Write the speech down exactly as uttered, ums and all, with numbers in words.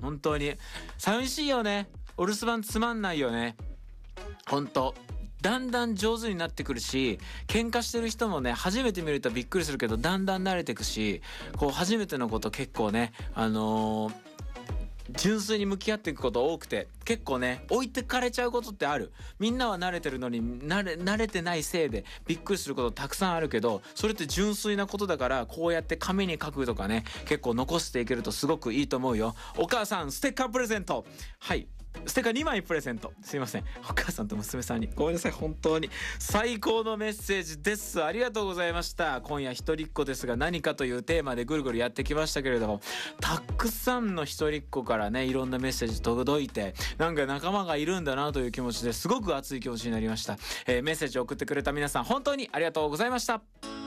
本当に寂しいよね。お留守番つまんないよね。本当だんだん上手になってくるし、喧嘩してる人もね初めて見るとびっくりするけどだんだん慣れてくし、こう初めてのこと結構ねあのー純粋に向き合っていくこと多くて、結構ね置いてかれちゃうことってある。みんなは慣れてるのに慣れ慣れてないせいでびっくりすることたくさんあるけど、それって純粋なことだから、こうやって紙に書くとかね結構残していけるとすごくいいと思うよ。お母さんステッカープレゼント。はい、ステッカーにまいプレゼント。すいません、お母さんと娘さんにごめんなさい。本当に最高のメッセージです。ありがとうございました。今夜一人っ子ですが何かというテーマでぐるぐるやってきましたけれども、たくさんの一人っ子からねいろんなメッセージ届いて、なんか仲間がいるんだなという気持ちですごく熱い気持ちになりました。えー、メッセージを送ってくれた皆さん本当にありがとうございました。